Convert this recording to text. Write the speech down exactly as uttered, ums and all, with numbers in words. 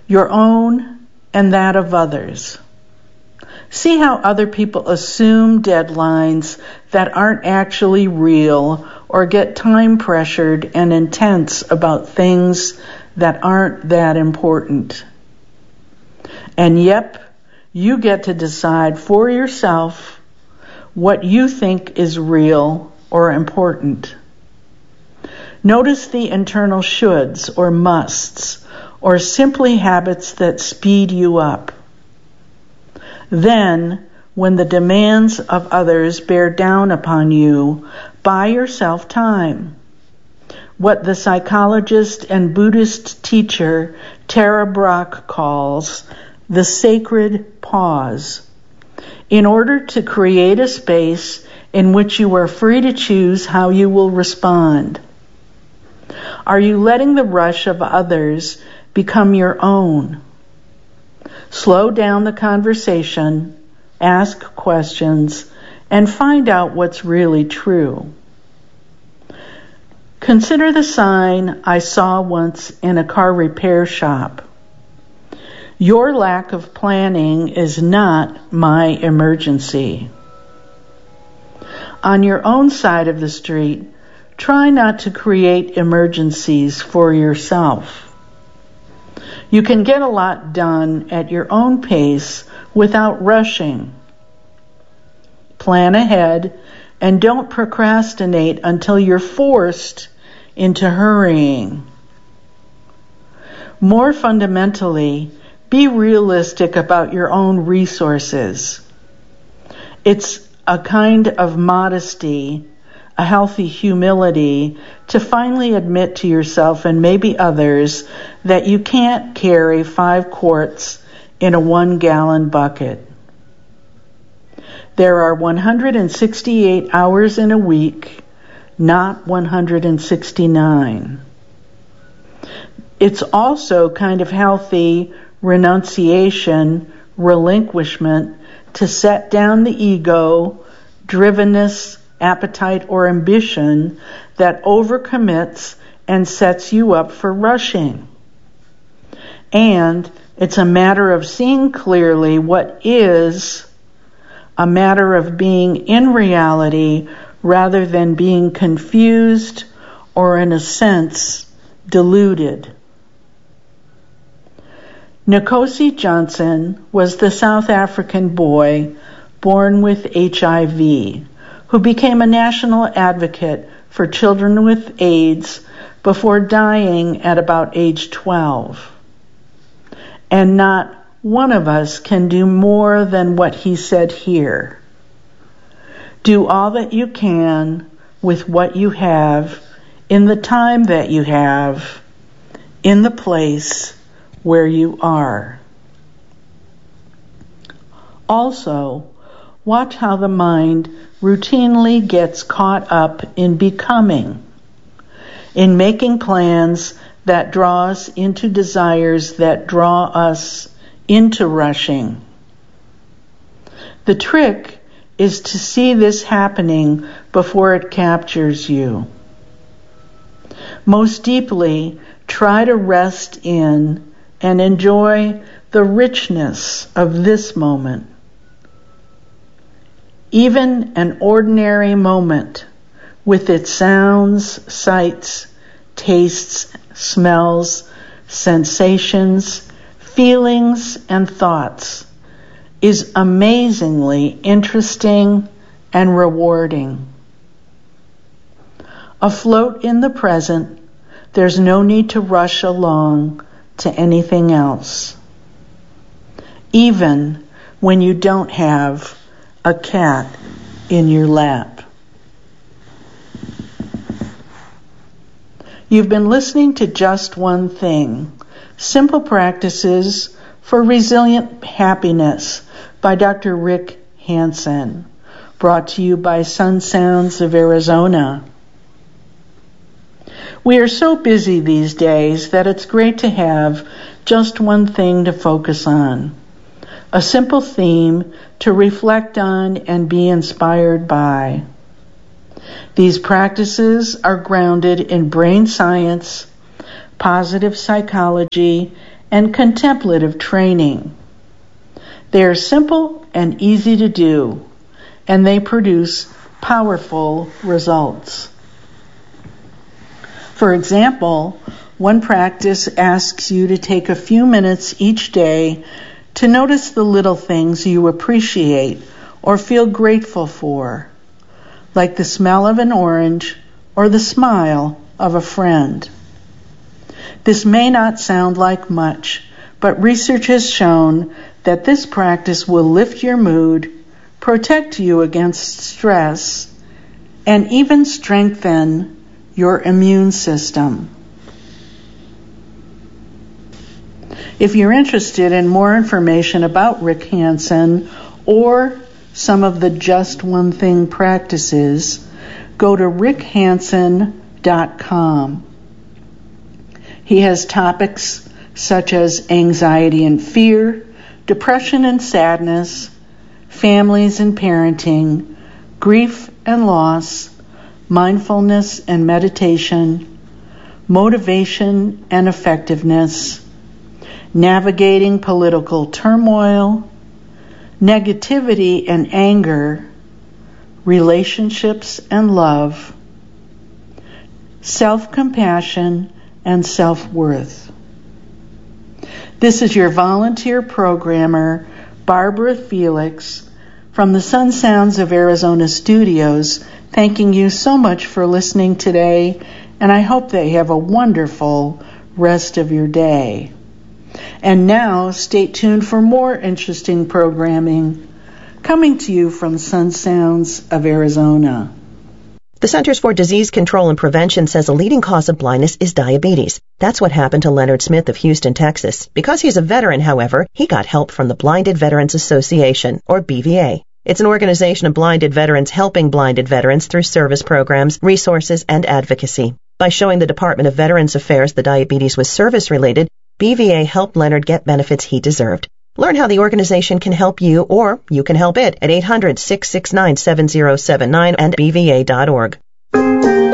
your own and that of others. See how other people assume deadlines that aren't actually real or get time pressured and intense about things that aren't that important. And yep, you get to decide for yourself what you think is real or important. Notice the internal shoulds or musts or simply habits that speed you up. Then, when the demands of others bear down upon you, buy yourself time. What the psychologist and Buddhist teacher Tara Brach calls the sacred pause, in order to create a space in which you are free to choose how you will respond. Are you letting the rush of others become your own? Slow down the conversation, ask questions, and find out what's really true. Consider the sign I saw once in a car repair shop. Your lack of planning is not my emergency. On your own side of the street, try not to create emergencies for yourself. You can get a lot done at your own pace without rushing. Plan ahead and don't procrastinate until you're forced into hurrying. More fundamentally, be realistic about your own resources. It's a kind of modesty, a healthy humility, to finally admit to yourself and maybe others that you can't carry five quarts in a one-gallon bucket. There are one hundred sixty-eight hours in a week, not one hundred sixty-nine. It's also kind of healthy renunciation, relinquishment, to set down the ego, drivenness, appetite, or ambition that overcommits and sets you up for rushing. And it's a matter of seeing clearly what is, a matter of being in reality rather than being confused or, in a sense, deluded. Nkosi Johnson was the South African boy born with H I V who became a national advocate for children with AIDS before dying at about age twelve. And not one of us can do more than what he said here. Do all that you can with what you have, in the time that you have, in the place where you are. Also, watch how the mind routinely gets caught up in becoming, in making plans that draw us into desires that draw us into rushing. The trick is to see this happening before it captures you. Most deeply, try to rest in and enjoy the richness of this moment. Even an ordinary moment with its sounds, sights, tastes, smells, sensations, feelings, and thoughts is amazingly interesting and rewarding. Afloat in the present, there's no need to rush along to anything else, even when you don't have a cat in your lap. You've been listening to Just One Thing, Simple Practices for Resilient Happiness by Doctor Rick Hansen, brought to you by Sun Sounds of Arizona. We are so busy these days that it's great to have just one thing to focus on, a simple theme to reflect on and be inspired by. These practices are grounded in brain science, positive psychology, and contemplative training. They are simple and easy to do, and they produce powerful results. For example, one practice asks you to take a few minutes each day to notice the little things you appreciate or feel grateful for, like the smell of an orange or the smile of a friend. This may not sound like much, but research has shown that this practice will lift your mood, protect you against stress, and even strengthen your immune system. If you're interested in more information about Rick Hanson or some of the Just One Thing practices, go to rick hanson dot com. He has topics such as anxiety and fear, depression and sadness, families and parenting, grief and loss, mindfulness and meditation, motivation and effectiveness, navigating political turmoil, negativity and anger, relationships and love, self-compassion and self-worth. This is your volunteer programmer, Barbara Felix, from the Sun Sounds of Arizona studios, thanking you so much for listening today, and I hope that you have a wonderful rest of your day. And now, stay tuned for more interesting programming coming to you from Sun Sounds of Arizona. The Centers for Disease Control and Prevention says a leading cause of blindness is diabetes. That's what happened to Leonard Smith of Houston, Texas. Because he's a veteran, however, he got help from the Blinded Veterans Association, or B V A. It's an organization of blinded veterans helping blinded veterans through service programs, resources, and advocacy. By showing the Department of Veterans Affairs the diabetes was service-related, B V A helped Leonard get benefits he deserved. Learn how the organization can help you, or you can help it, at eight hundred, six six nine, seven zero seven nine and b v a dot org.